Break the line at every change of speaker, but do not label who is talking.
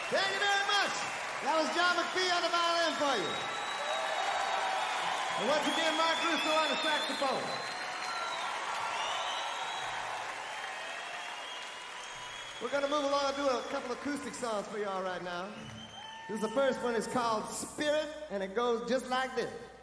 Thank you very much. That was John McPhee on the violin for you. And once again, Mark Russo on the saxophone. We're going to move along and do a couple acoustic songs for y'all right now. This is the first one. It's called Spirit, and it goes just like this.